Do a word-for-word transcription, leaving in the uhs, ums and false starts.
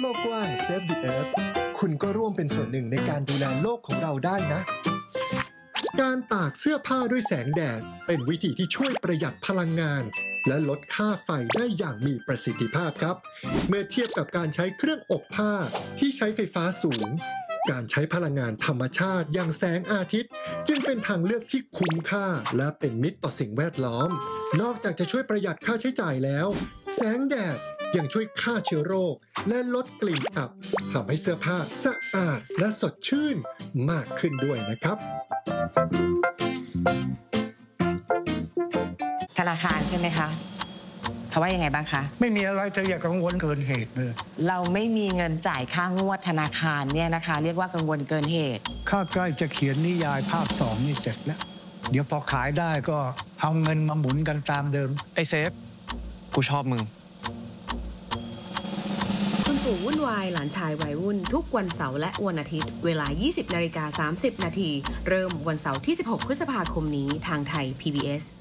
โลกกว้าง Save the Earth คุณก็ร่วมเป็นส่วนหนึ่งในการดูแลโลกของเราได้นะการตากเสื้อผ้าด้วยแสงแดดเป็นวิธีที่ช่วยประหยัดพลังงานและลดค่าไฟได้อย่างมีประสิทธิภาพครับเมื่อเทียบกับการใช้เครื่องอบผ้าที่ใช้ไฟฟ้าสูงการใช้พลังงานธรรมชาติอย่างแสงอาทิตย์จึงเป็นทางเลือกที่คุ้มค่าและเป็นมิตรต่อสิ่งแวดล้อมนอกจากจะช่วยประหยัดค่าใช้จ่ายแล้วแสงแดดยังช่วยฆ่าเชื้อโรคและลดกลิ่นอับทำให้เสื้อผ้าสะอาดและสดชื่นมากขึ้นด้วยนะครับธนาคารใช่ไหมคะเขาว่ายังไงบ้างคะไม่มีอะไรจะอย่ากังวลเกินเหตุเลยเราไม่มีเงินจ่ายค่างวดธนาคารเนี่ยนะคะเรียกว่ากังวลเกินเหตุข้าใกล้จะเขียนนิยายภาคสองนี่เสร็จแล้วเดี๋ยวพอขายได้ก็เอาเงินมาหมุนกันตามเดิมไอ้เซฟกูชอบมึงคุณปู่วุ่นวายหลานชายวัยวุ่นทุกวันเสาร์และวันอาทิตย์เวลา ยี่สิบนาฬิกาสามสิบนาทีเริ่มวันเสาร์ที่สิบหกพฤษภาคมนี้ทางไทย พี บี เอส